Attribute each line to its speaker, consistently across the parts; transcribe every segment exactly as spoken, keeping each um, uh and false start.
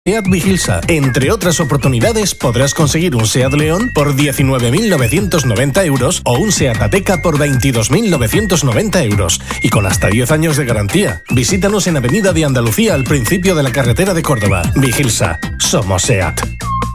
Speaker 1: SEAT Vigilsa. Entre otras oportunidades, podrás conseguir un SEAT León por diecinueve mil novecientos noventa euros o un SEAT Ateca por veintidós mil novecientos noventa euros y con hasta diez años de garantía. Visítanos en Avenida de Andalucía al principio de la carretera de Córdoba. Vigilsa. Somos SEAT.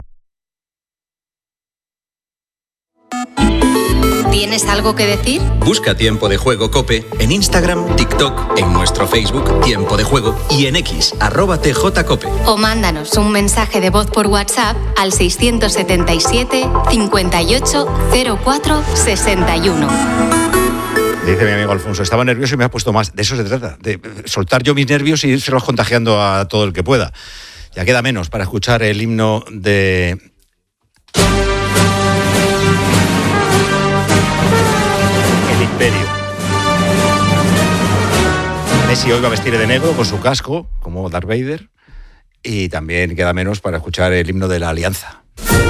Speaker 2: ¿Tienes algo que decir?
Speaker 3: Busca Tiempo de Juego COPE en Instagram, TikTok, en nuestro Facebook Tiempo de Juego y en X, arroba tjcope.
Speaker 2: O mándanos un mensaje de voz por WhatsApp al seiscientos setenta y siete, cincuenta y ocho, cero cuatro, sesenta y uno.
Speaker 4: Dice mi amigo Alfonso, estaba nervioso y me ha puesto más. De eso se trata, de soltar yo mis nervios y irse los contagiando a todo el que pueda. Ya queda menos para escuchar el himno de... Imperio. Messi hoy va a vestir de negro con su casco, como Darth Vader, y también queda menos para escuchar el himno de la Alianza.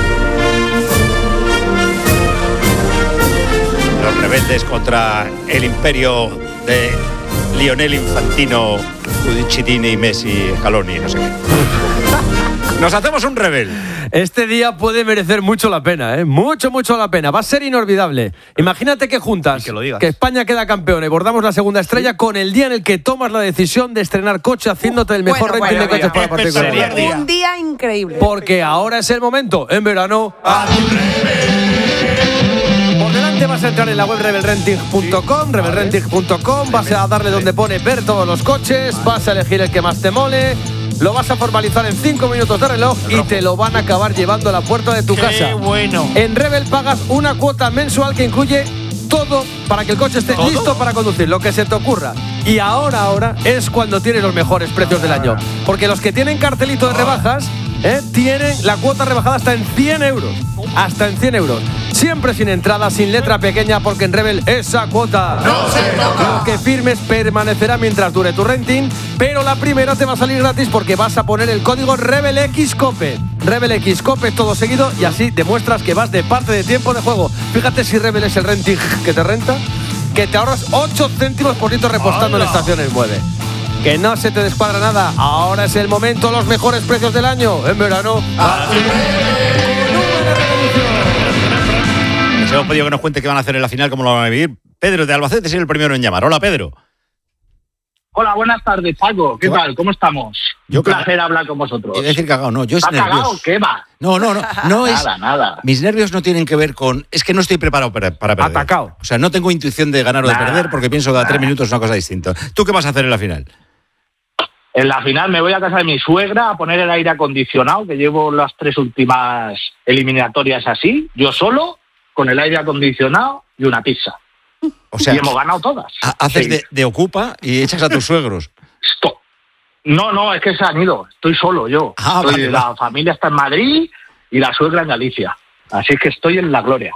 Speaker 4: Los rebeldes contra el imperio de Lionel Infantino, Udicitini, Messi, Scaloni, no sé qué. Nos hacemos un rebel.
Speaker 5: Este día puede merecer mucho la pena, ¿eh? Mucho, mucho la pena. Va a ser inolvidable. Imagínate que juntas, que, lo digas. que España queda campeón y bordamos la segunda estrella sí. con el día en el que tomas la decisión de estrenar coche haciéndote el mejor
Speaker 6: bueno,
Speaker 5: rating
Speaker 6: bueno,
Speaker 5: de coches para particulares.
Speaker 6: Un día increíble.
Speaker 5: Porque ahora es el momento, en verano... ¡A tu rebel! Por delante vas a entrar en la web rebel renting punto com, sí, rebel renting punto com, vas a darle donde pone ver todos los coches, vas a elegir el que más te mole... Lo vas a formalizar en cinco minutos de reloj y te lo van a acabar llevando a la puerta de tu
Speaker 7: Qué
Speaker 5: casa.
Speaker 7: Bueno.
Speaker 5: En Rebel pagas una cuota mensual que incluye todo para que el coche esté ¿Todo? listo para conducir, lo que se te ocurra. Y ahora, ahora es cuando tienes los mejores precios del año. Porque los que tienen cartelito de rebajas, ¿eh? tienen la cuota rebajada hasta en cien euros. Hasta en cien euros. Siempre sin entrada, sin letra pequeña, porque en Rebel esa cuota
Speaker 7: no se toca.
Speaker 5: Lo que firmes permanecerá mientras dure tu renting, pero la primera te va a salir gratis porque vas a poner el código RebelXCOPE. RebelXCOPE todo seguido y así demuestras que vas de parte de Tiempo de Juego. Fíjate si Rebel es el renting que te renta, que te ahorras ocho céntimos por litro repostando en estaciones Mueve. Que no se te descuadra nada. Ahora es el momento, los mejores precios del año. En verano.
Speaker 4: Les hemos pedido que nos cuente qué van a hacer en la final, cómo lo van a vivir. Pedro de Albacete es el primero en llamar. Hola, Pedro.
Speaker 8: Hola, buenas tardes, Paco. ¿Qué, ¿Qué tal? ¿Cómo estamos?
Speaker 4: Yo
Speaker 8: Un placer hablar con vosotros.
Speaker 4: Es decir, cagado, no, yo es nervioso.
Speaker 8: ¿Cagado? ¿Qué va?
Speaker 4: No, no, no, no es...
Speaker 8: Nada, nada.
Speaker 4: Mis nervios no tienen que ver con... Es que no estoy preparado para, para perder.
Speaker 5: Atacado.
Speaker 4: O sea, no tengo intuición de ganar o de
Speaker 8: Nada,
Speaker 4: perder porque pienso que cada tres minutos es una cosa distinta. ¿Tú qué vas a hacer en la final?
Speaker 8: En la final me voy a casa de mi suegra a poner el aire acondicionado, que llevo las tres últimas eliminatorias así, yo solo, con el aire acondicionado y una pizza.
Speaker 4: O sea,
Speaker 8: y hemos ganado todas.
Speaker 4: Haces
Speaker 8: sí.
Speaker 4: de, de ocupa y echas a tus suegros.
Speaker 8: Esto. No, no, es que se han ido. Estoy solo yo.
Speaker 4: Ah,
Speaker 8: estoy,
Speaker 4: vale,
Speaker 8: la
Speaker 4: vale.
Speaker 8: familia está en Madrid y la suegra en Galicia. Así que estoy en la gloria.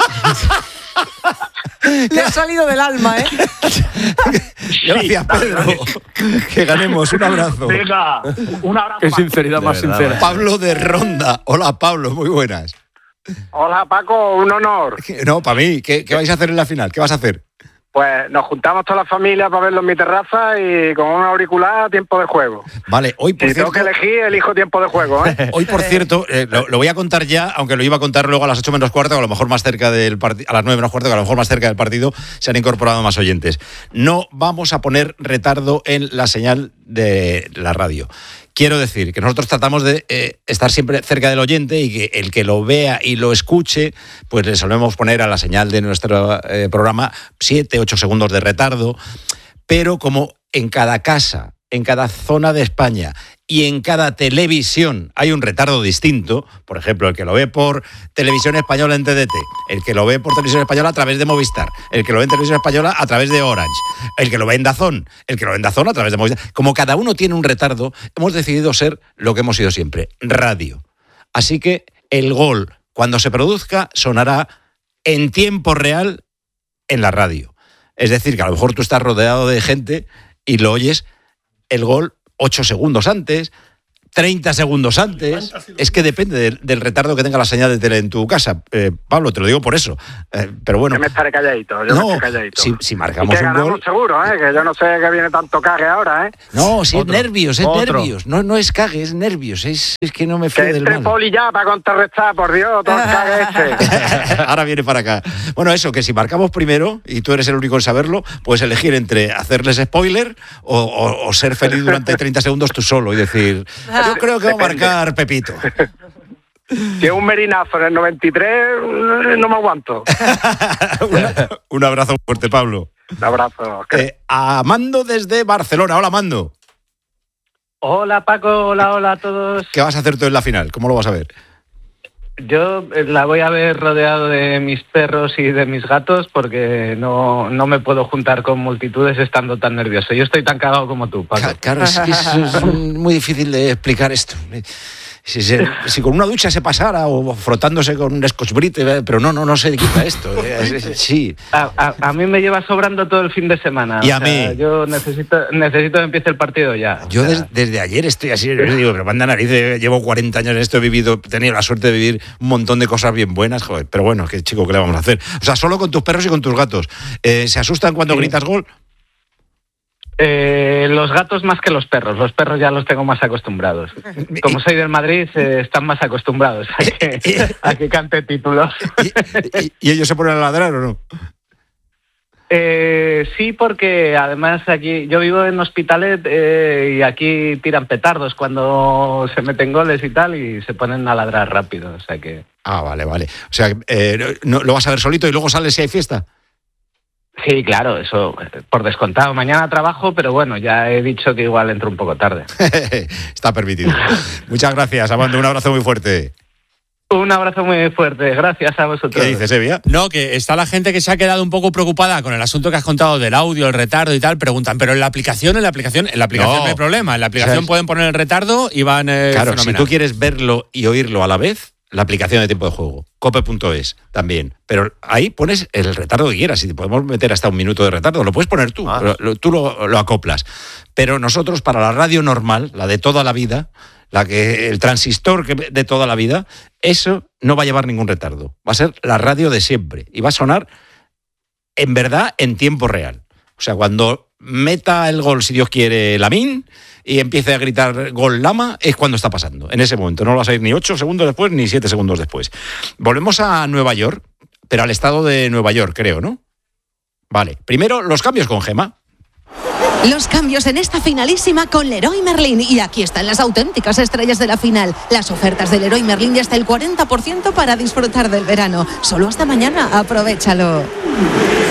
Speaker 6: Le ha salido del alma, ¿eh?
Speaker 4: Gracias, Pedro. Que ganemos. Un abrazo.
Speaker 8: Venga, un abrazo.
Speaker 5: Qué sinceridad más
Speaker 4: verdad,
Speaker 5: sincera.
Speaker 4: Pablo de Ronda. Hola, Pablo. Muy buenas.
Speaker 9: Hola, Paco. Un honor.
Speaker 4: No, para mí. ¿Qué, qué vais a hacer en la final? ¿Qué vas a hacer?
Speaker 9: Pues nos juntamos toda la familia para verlo en mi terraza y con un auricular Tiempo de Juego.
Speaker 4: Vale, hoy por
Speaker 9: si
Speaker 4: cierto...
Speaker 9: tengo que elegir, elijo Tiempo de Juego, ¿eh?
Speaker 4: Hoy, por cierto, eh, lo, lo voy a contar ya, aunque lo iba a contar luego a las ocho menos cuarto, que a lo mejor más cerca del partido, a las nueve menos cuarto, que a lo mejor más cerca del partido se han incorporado más oyentes. No vamos a poner retardo en la señal de la radio. Quiero decir que nosotros tratamos de eh, estar siempre cerca del oyente y que el que lo vea y lo escuche, pues le solemos poner a la señal de nuestro eh, programa siete, ocho segundos de retardo, pero como en cada casa, en cada zona de España y en cada televisión hay un retardo distinto, por ejemplo, el que lo ve por Televisión Española en T D T, el que lo ve por Televisión Española a través de Movistar, el que lo ve en Televisión Española a través de Orange, el que lo ve en DAZN, el que lo ve en DAZN a través de Movistar. Como cada uno tiene un retardo, hemos decidido ser lo que hemos sido siempre, radio. Así que el gol, cuando se produzca, sonará en tiempo real en la radio. Es decir, que a lo mejor tú estás rodeado de gente y lo oyes el gol ocho segundos antes, treinta segundos antes. Es que depende del, del retardo que tenga la señal de tele en tu casa. Eh, Pablo, te lo digo por eso. Eh, pero bueno.
Speaker 9: Yo me estaré calladito, yo
Speaker 4: no,
Speaker 9: me estaré calladito.
Speaker 4: Si, si marcamos
Speaker 9: y que
Speaker 4: un
Speaker 9: ganamos
Speaker 4: gol...
Speaker 9: seguro, ¿eh? Que yo no sé que viene tanto cague ahora, ¿eh?
Speaker 4: No, si
Speaker 5: Otro.
Speaker 4: es nervios, es
Speaker 5: Otro.
Speaker 4: nervios. No, no es cague, es nervios. Es, es que no me fío
Speaker 9: Que
Speaker 4: del
Speaker 9: entre
Speaker 4: mal.
Speaker 9: Poli ya para contrarrestar, por Dios, todo el cague este.
Speaker 4: Ahora viene para acá. Bueno, eso, que si marcamos primero, y tú eres el único en saberlo, puedes elegir entre hacerles spoiler o, o, o ser feliz durante treinta segundos tú solo y decir, yo creo que va a marcar Pepito.
Speaker 9: Si es un merinazo en el noventa y tres, no me aguanto.
Speaker 4: Un abrazo fuerte, Pablo.
Speaker 9: Un abrazo.
Speaker 4: Eh, a Mando desde Barcelona. Hola, Mando.
Speaker 7: Hola Paco, hola, hola a todos.
Speaker 4: ¿Qué vas a hacer tú en la final? ¿Cómo lo vas a ver?
Speaker 7: Yo eh, la voy a ver rodeado de mis perros y de mis gatos porque no, no me puedo juntar con multitudes estando tan nervioso. Yo estoy tan cagado como tú, Paco.
Speaker 4: Claro, es que es, es muy difícil de explicar esto. Si, se, si con una ducha se pasara o frotándose con un Scotch Brite, pero no, no, no se quita esto. Sí.
Speaker 7: A, a, a mí me lleva sobrando todo el fin de semana.
Speaker 4: Y a
Speaker 7: o sea,
Speaker 4: mí.
Speaker 7: Yo necesito, necesito que empiece el partido ya.
Speaker 4: Yo
Speaker 7: o sea,
Speaker 4: des, desde ayer estoy así, digo, pero manda narices, llevo cuarenta años en esto, he vivido, he tenido la suerte de vivir un montón de cosas bien buenas, joder, pero bueno, qué chico, ¿qué le vamos a hacer? O sea, solo con tus perros y con tus gatos. Eh, ¿Se asustan cuando
Speaker 7: sí.
Speaker 4: gritas gol?
Speaker 7: Eh, los gatos más que los perros. Los perros ya los tengo más acostumbrados. Como soy del Madrid, eh, están más acostumbrados a que, a que cante títulos.
Speaker 4: ¿Y, y, ¿Y ellos se ponen a ladrar o no?
Speaker 7: Eh, sí, porque además aquí yo vivo en Hospitalet eh, y aquí tiran petardos cuando se meten goles y tal y se ponen a ladrar rápido. O sea que.
Speaker 4: Ah, vale, vale. O sea, eh, no, lo vas a ver solito y luego sales si hay fiesta.
Speaker 7: Sí, claro, eso por descontado. Mañana trabajo, pero bueno, ya he dicho que igual entro un poco tarde.
Speaker 4: Está permitido. Muchas gracias, Amando. Un abrazo muy fuerte.
Speaker 7: Un abrazo muy fuerte. Gracias a vosotros.
Speaker 4: ¿Qué dices, Evia?
Speaker 10: No, que está la gente que se ha quedado un poco preocupada con el asunto que has contado del audio, el retardo y tal. Preguntan, pero en la aplicación, en la aplicación, en la aplicación no, no hay problema. En la aplicación o sea, pueden poner el retardo y van eh,
Speaker 4: claro,
Speaker 10: fenomenal.
Speaker 4: Si tú quieres verlo y oírlo a la vez, la aplicación de tiempo de juego, cope punto es también. Pero ahí pones el retardo que quieras. Si te podemos meter hasta un minuto de retardo, lo puedes poner tú. Ah. Lo, tú lo, lo acoplas. Pero nosotros, para la radio normal, la de toda la vida, la que el transistor de toda la vida, eso no va a llevar ningún retardo. Va a ser la radio de siempre. Y va a sonar, en verdad, en tiempo real. O sea, cuando meta el gol, si Dios quiere, Lamine, y empiece a gritar gol Lama, es cuando está pasando. En ese momento. No lo vas a ir ni ocho segundos después, ni siete segundos después. Volvemos a Nueva York, pero al estado de Nueva York, creo, ¿no? Vale. Primero, los cambios con Gema.
Speaker 11: Los cambios en esta finalísima con Leroy Merlin. Y aquí están las auténticas estrellas de la final. Las ofertas de Leroy Merlin de hasta el cuarenta por ciento para disfrutar del verano. Solo hasta mañana. Aprovéchalo.